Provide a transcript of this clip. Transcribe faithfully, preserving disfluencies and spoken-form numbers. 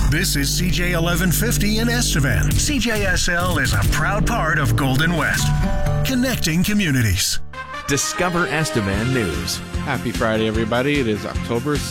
This is C J eleven fifty in Estevan. C J S L is a proud part of Golden West, connecting communities. Discover Estevan News. Happy Friday, everybody. It is October